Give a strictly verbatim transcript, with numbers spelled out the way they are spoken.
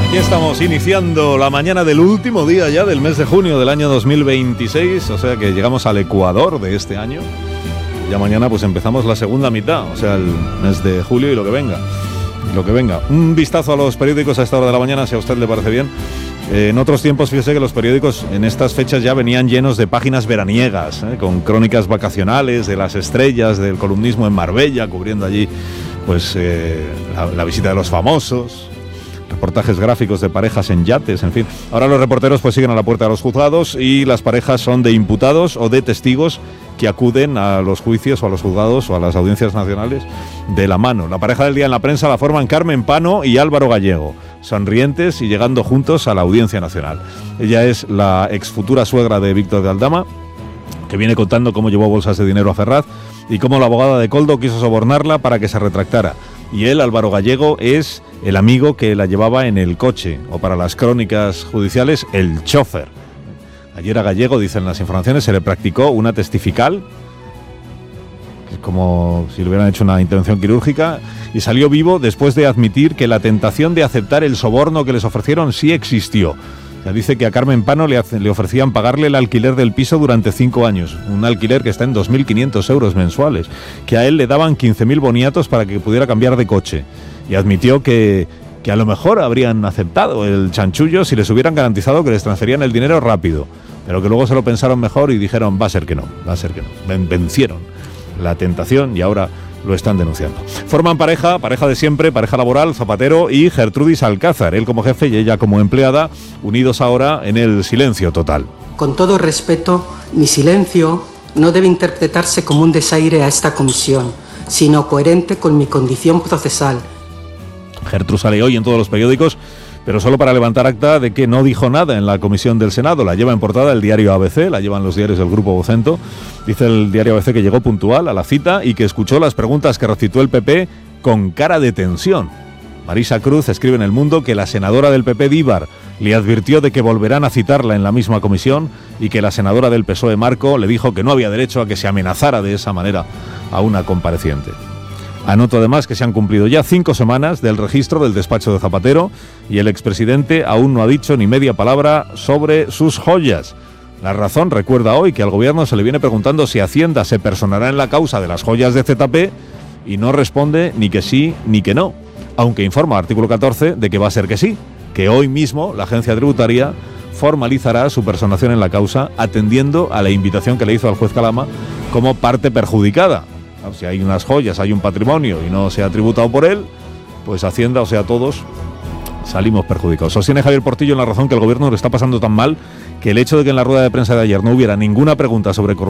Aquí estamos iniciando la mañana del último día ya del mes de junio del año dos mil veintiséis, o sea que llegamos al ecuador de este año. Ya mañana pues empezamos la segunda mitad, o sea el mes de julio y lo que venga. Lo que venga. Un vistazo a los periódicos a esta hora de la mañana, si a usted le parece bien. Eh, en otros tiempos, fíjese que los periódicos en estas fechas ya venían llenos de páginas veraniegas, eh, con crónicas vacacionales de las estrellas, del columnismo en Marbella, cubriendo allí pues eh, la, la visita de los famosos, reportajes gráficos de parejas en yates, en fin. Ahora los reporteros pues siguen a la puerta de los juzgados y las parejas son de imputados o de testigos que acuden a los juicios o a los juzgados o a las audiencias nacionales de la mano. La pareja del día en la prensa la forman Carmen Pano y Álvaro Gallego, sonrientes y llegando juntos a la Audiencia Nacional. Ella es la exfutura suegra de Víctor de Aldama, que viene contando cómo llevó bolsas de dinero a Ferraz y cómo la abogada de Koldo quiso sobornarla para que se retractara. Y él, Álvaro Gallego, es el amigo que la llevaba en el coche, o para las crónicas judiciales, el chofer. Ayer a Gallego, dicen las informaciones, se le practicó una testifical, como si le hubieran hecho una intervención quirúrgica, y salió vivo después de admitir que la tentación de aceptar el soborno que les ofrecieron sí existió. O sea, dice que a Carmen Pano le, hace, le ofrecían pagarle el alquiler del piso durante cinco años, un alquiler que está en dos mil quinientos euros mensuales, que a él le daban quince mil boniatos para que pudiera cambiar de coche, y admitió que, que a lo mejor habrían aceptado el chanchullo si les hubieran garantizado que les transferían el dinero rápido, pero que luego se lo pensaron mejor y dijeron va a ser que no, va a ser que no. Vencieron la tentación y ahora lo están denunciando. Forman pareja, pareja de siempre, pareja laboral, Zapatero y Gertrudis Alcázar, él como jefe y ella como empleada, unidos ahora en el silencio total. Con todo respeto, mi silencio no debe interpretarse como un desaire a esta comisión, sino coherente con mi condición procesal. Gertrude sale hoy en todos los periódicos, pero solo para levantar acta de que no dijo nada en la comisión del Senado. La lleva en portada el diario A B C, la llevan los diarios del Grupo Vocento. Dice el diario A B C que llegó puntual a la cita y que escuchó las preguntas que recitó el P P con cara de tensión. Marisa Cruz escribe en El Mundo que la senadora del P P, Díbar, le advirtió de que volverán a citarla en la misma comisión y que la senadora del P S O E, Marco, le dijo que no había derecho a que se amenazara de esa manera a una compareciente. Anoto además que se han cumplido ya cinco semanas del registro del despacho de Zapatero y el expresidente aún no ha dicho ni media palabra sobre sus joyas. La Razón recuerda hoy que al gobierno se le viene preguntando si Hacienda se personará en la causa de las joyas de Z P y no responde ni que sí ni que no, aunque informa artículo catorce de que va a ser que sí, que hoy mismo la agencia tributaria formalizará su personación en la causa atendiendo a la invitación que le hizo al juez Calama como parte perjudicada. Si hay unas joyas, hay un patrimonio y no se ha tributado por él, pues Hacienda, o sea, todos salimos perjudicados. Sostiene Javier Portillo en La Razón que el gobierno lo está pasando tan mal que el hecho de que en la rueda de prensa de ayer no hubiera ninguna pregunta sobre corrupción